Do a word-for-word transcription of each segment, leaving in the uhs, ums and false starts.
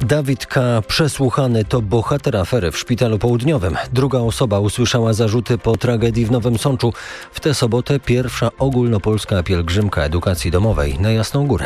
Dawid K. przesłuchany to bohater afery w Szpitalu Południowym. Druga osoba usłyszała zarzuty po tragedii w Nowym Sączu. W tę sobotę pierwsza ogólnopolska pielgrzymka edukacji domowej na Jasną Górę.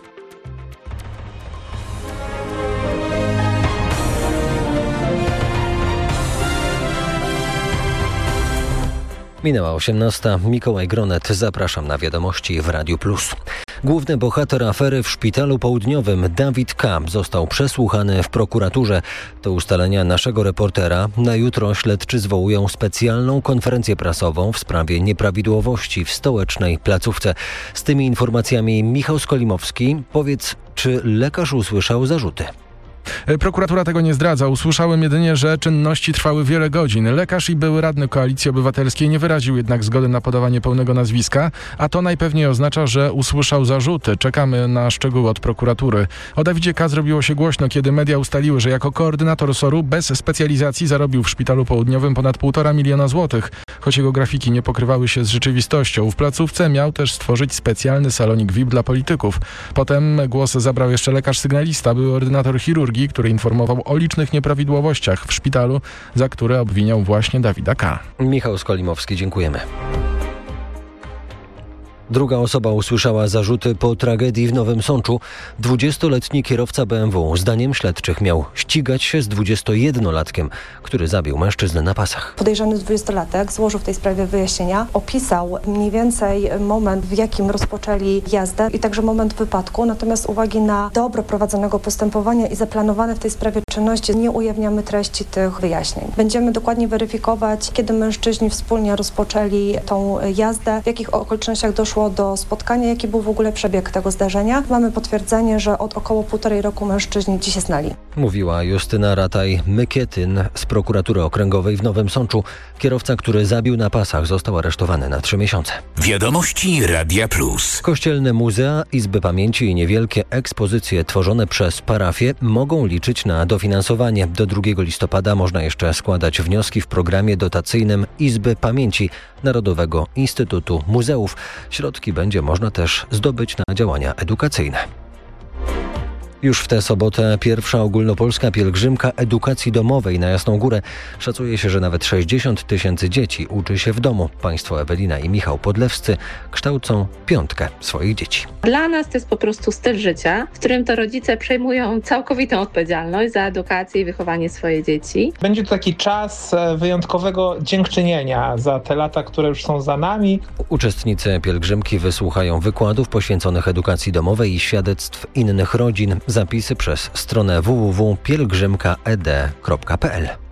Minęła osiemnasta. Mikołaj Gronet. Zapraszam na wiadomości w Radiu Plus. Główny bohater afery w Szpitalu Południowym, Dawid K. został przesłuchany w prokuraturze. To ustalenia naszego reportera. Na jutro śledczy zwołują specjalną konferencję prasową w sprawie nieprawidłowości w stołecznej placówce. Z tymi informacjami Michał Skolimowski. Powiedz, czy lekarz usłyszał zarzuty? Prokuratura tego nie zdradza. Usłyszałem jedynie, że czynności trwały wiele godzin. Lekarz i były radny Koalicji Obywatelskiej nie wyraził jednak zgody na podawanie pełnego nazwiska, a to najpewniej oznacza, że usłyszał zarzuty. Czekamy na szczegóły od prokuratury. O Dawidzie K. zrobiło się głośno, kiedy media ustaliły, że jako koordynator S O R-u bez specjalizacji zarobił w Szpitalu Południowym ponad półtora miliona złotych, choć jego grafiki nie pokrywały się z rzeczywistością. W placówce miał też stworzyć specjalny salonik V I P dla polityków. Potem głos zabrał jeszcze lekarz sygnalista, były ordynator chirurgii, który informował o licznych nieprawidłowościach w szpitalu, za które obwiniał właśnie Dawida K. Michał Skolimowski, dziękujemy. Druga osoba usłyszała zarzuty po tragedii w Nowym Sączu. dwudziestoletni kierowca B M W, zdaniem śledczych, miał ścigać się z dwudziestojednolatkiem, który zabił mężczyznę na pasach. Podejrzany dwudziestolatek złożył w tej sprawie wyjaśnienia. Opisał mniej więcej moment, w jakim rozpoczęli jazdę i także moment wypadku. Natomiast z uwagi na dobro prowadzonego postępowania i zaplanowane w tej sprawie czynności nie ujawniamy treści tych wyjaśnień. Będziemy dokładnie weryfikować, kiedy mężczyźni wspólnie rozpoczęli tą jazdę, w jakich okolicznościach doszło do spotkania, jaki był w ogóle przebieg tego zdarzenia. Mamy potwierdzenie, że od około półtorej roku mężczyźni dziś się znali. Mówiła Justyna Rataj-Mykietyn z prokuratury okręgowej w Nowym Sączu. Kierowca, który zabił na pasach, został aresztowany na trzy miesiące. Wiadomości Radia Plus. Kościelne muzea, izby pamięci i niewielkie ekspozycje tworzone przez parafie mogą liczyć na dofinansowanie. Do drugiego listopada można jeszcze składać wnioski w programie dotacyjnym Izby Pamięci Narodowego Instytutu Muzeów. Środki będzie można też zdobyć na działania edukacyjne. Już w tę sobotę pierwsza ogólnopolska pielgrzymka edukacji domowej na Jasną Górę. Szacuje się, że nawet sześćdziesiąt tysięcy dzieci uczy się w domu. Państwo Ewelina i Michał Podlewscy kształcą piątkę swoich dzieci. Dla nas to jest po prostu styl życia, w którym to rodzice przejmują całkowitą odpowiedzialność za edukację i wychowanie swoich dzieci. Będzie to taki czas wyjątkowego dziękczynienia za te lata, które już są za nami. Uczestnicy pielgrzymki wysłuchają wykładów poświęconych edukacji domowej i świadectw innych rodzin. Zapisy przez stronę w w w kropka pielgrzymka kropka e d kropka p l.